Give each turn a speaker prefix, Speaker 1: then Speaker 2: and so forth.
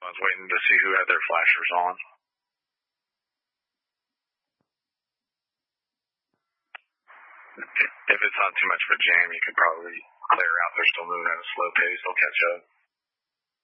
Speaker 1: I was waiting to see who had their flashers on. If it's not too much of a jam, you could probably clear out. They're still moving at a slow pace. They'll catch up.